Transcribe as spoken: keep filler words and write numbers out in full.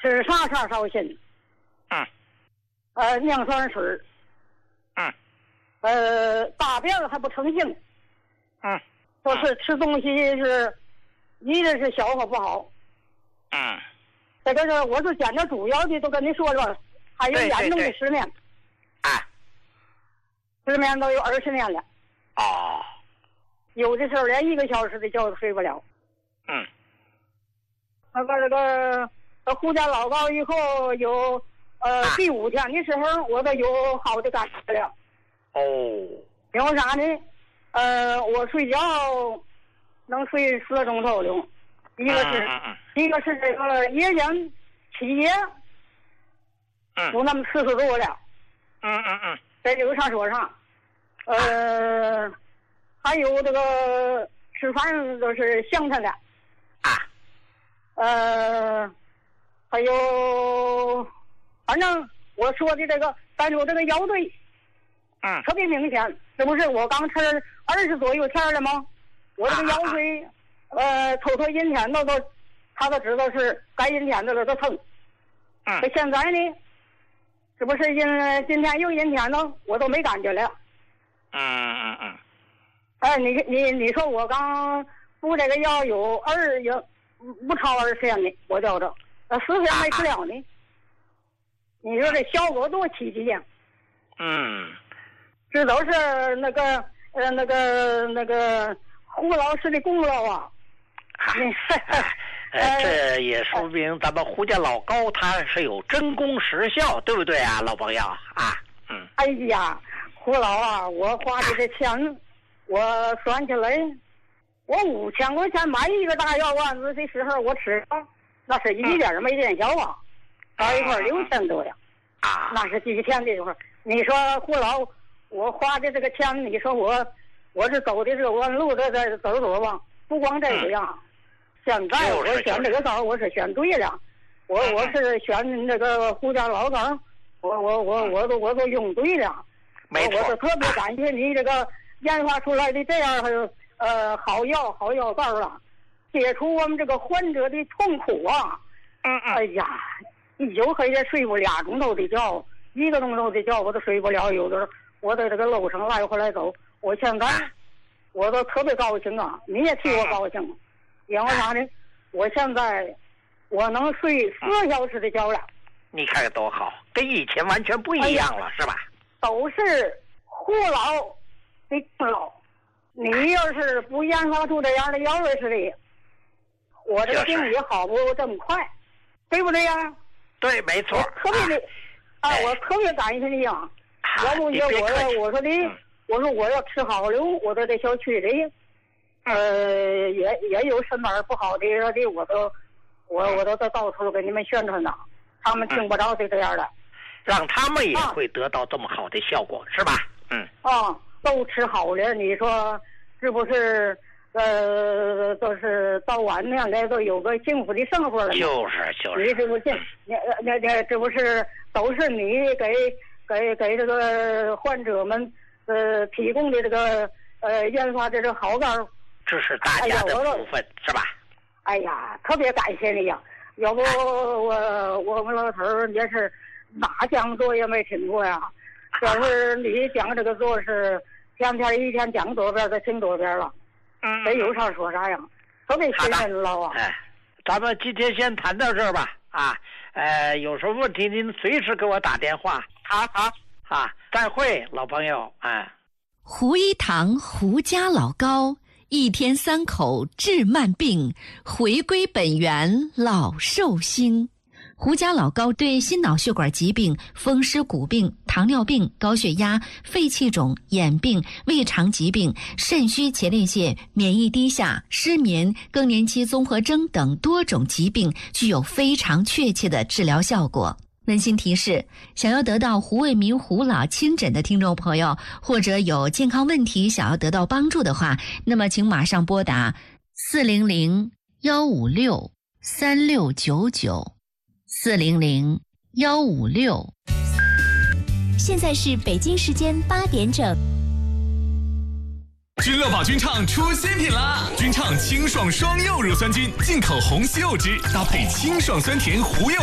吃啥啥烧心。 嗯。 呃，尿酸水。 嗯。 呃，大便还不成性。 嗯。 说是吃东西是，一个是消化不好。 嗯。 这个是我是捡着主要的都跟你说了，还有严重的失眠。 啊。 失眠都有二十年了。 哦。 有的时候连一个小时的觉都睡不了。 嗯。 那个那个呃呼家老高以后有呃、啊、第五天的时候，我都有好的感觉了。 哦。 因为啥呢？呃，我睡觉能睡四个钟头了。一个是、 嗯嗯、 一个是这个夜间起夜， 嗯， 不那么四十度了。 嗯嗯嗯。 在这个上说上，呃，啊、还有这个吃饭都是香汫的。 啊。 呃，还有，反正我说的这个，但是我这个腰椎， 嗯， 特别明显。这不是我刚吃二十左右天了吗？我这个腰椎，啊啊呃，头头阴天的都，他都知道是该阴天的了，都疼。 嗯。 这现在呢，这不是阴今天又阴天了，我都没感觉了。 嗯嗯嗯。 哎，你你你说我刚服这个药有二有。不超二十天呢，我觉着，呃，十天没吃了呢。你说这效果多奇迹呀！ 嗯， 这都是那个呃那个那个胡老师的功劳啊。 呃，这也说明咱们胡家老高他是有真功实效，对不对啊，老朋友啊？嗯。 哎呀，胡老啊，我花的这钱，我算起来。我五千块钱买一个大药丸子的时候，我吃了，那是一点没见效啊，到一块六千多呀， 啊， 那是几天的一会儿。你说胡老，我花的这个钱，你说我我是走的是弯路的在走走吧？不光这个样，现在我选这个道我是选对了，我我是选这个胡家老高，我我我我都我都用对了， 没错， 我都特别感谢你这个研发出来的这样还有。呃，好药好药膏啊，解除我们这个患者的痛苦啊！ 嗯嗯。 哎呀，一宿黑夜睡不俩钟头的觉，一个钟头的觉我都睡不了。有的时候我在这个路上来回来走，我现在我都特别高兴啊！你也替我高兴，因为啥呢？我现在我能睡四小时的觉了。 你看看多好，跟以前完全不一样了，是吧？ 都是胡老的功劳。你要是不研发出这样的药似的，我这个病也好不这么快，对不对呀？ 对，没错。 特别的，啊，啊我特别感谢你呀！要不要我我说的，嗯、我说我要吃好了，我在这小区里，呃，也也有什么不好的的，我都我我都在到处给你们宣传呢，他们听不着就这样的，嗯、 让他们也会得到这么好的效果，啊、是吧？嗯。 啊。都吃好了，你说是不是？呃，都是到晚上来都有个幸福的生活了。 就是就是。 你这不这那那那这不是都是你给给给这个患者们呃提供的这个呃研发的这个好膏？ 这是大家的福分，是吧？ 哎呀，特别感谢你呀！要不我我们老头儿也是哪讲座也没听过呀。要是你讲这个座是天天一天讲多遍，再听多遍了，嗯，这有啥说啥呀，特别信任了啊。 哎，咱们今天先谈到这儿吧，啊，呃，有什么问题您随时给我打电话。好好啊，再会，老朋友啊。 胡一堂胡家老高，一天三口治慢病，回归本源老寿星。胡家老高对心脑血管疾病、风湿骨病、糖尿病、高血压、肺气肿、眼病、胃肠疾病、肾虚前列腺、免疫低下、失眠、更年期综合征等多种疾病具有非常确切的治疗效果。温馨提示，想要得到胡卫民胡老亲诊的听众朋友，或者有健康问题想要得到帮助的话，那么请马上拨打四零零幺五六三六九九。四零零幺五六。 现在是北京时间八点整。 君乐宝君畅出新品啦！君畅清爽双柚乳酸菌，进口红西柚汁，搭配清爽酸甜胡柚。